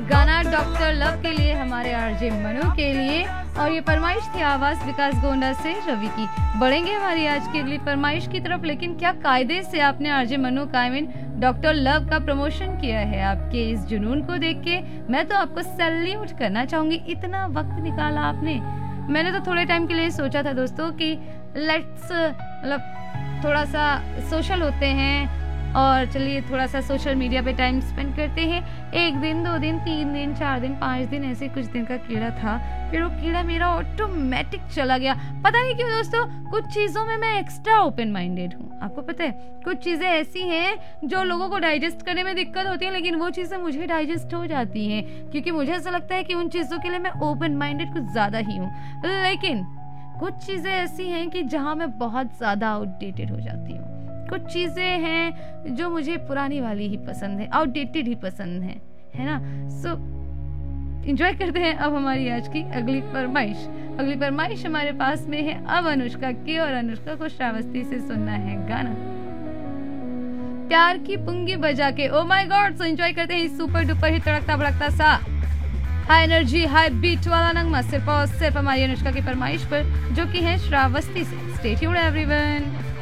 गाना doctor love के लिए हमारे आरजे मनु के लिए, और ये फरमाइश थी आवाज विकास गोंडा से रवि की। बढ़ेंगे हमारी आज की अगली फरमाइश की तरफ, लेकिन क्या कायदे से आपने आरजे मनु का डॉक्टर लव का प्रमोशन किया है। आपके इस जुनून को देख के मैं तो आपको सैल्यूट करना चाहूंगी, इतना वक्त निकाला आपने। मैंने तो थोड़े टाइम के लिए सोचा था दोस्तों कि लेट्स मतलब थोड़ा सा सोशल होते हैं और चलिए थोड़ा सा सोशल मीडिया पे टाइम स्पेंड करते हैं। 1 दिन 2 दिन 3 दिन 4 दिन 5 दिन ऐसे कुछ दिन का कीड़ा था, फिर वो कीड़ा मेरा ऑटोमेटिक चला गया। पता नहीं क्यों दोस्तों, कुछ चीज़ों में मैं एक्स्ट्रा ओपन माइंडेड हूँ। आपको पता है कुछ चीज़ें ऐसी हैं जो लोगों को डाइजेस्ट करने में दिक्कत होती है, लेकिन वो चीज़ें मुझे डाइजेस्ट हो जाती हैं, क्योंकि मुझे ऐसा लगता है कि उन चीज़ों के लिए मैं ओपन माइंडेड कुछ ज़्यादा ही हूँ। लेकिन कुछ चीज़ें ऐसी हैं कि जहाँ मैं बहुत ज़्यादा आउटडेटेड हो जाती हूँ। कुछ चीज़ें हैं जो मुझे पुरानी वाली ही पसंद है, आउटडेटेड ही पसंद है ना। सो एंजॉय करते हैं अब हमारी आज की अगली फरमाइश। अगली फरमाइश हमारे पास में है अब अनुष्का की, और अनुष्का को श्रावस्ती से सुनना है गाना प्यार की पुंगी बजा के। Oh my God, so enjoy करते हैं इस सुपर डुपर ही तड़कता भड़कता सा हाई एनर्जी हाई बीट वाला नगमा सिर्फ और सिर्फ हमारी अनुष्का की फरमाइश पर, जो कि है श्रावस्ती से। Stay tuned everyone.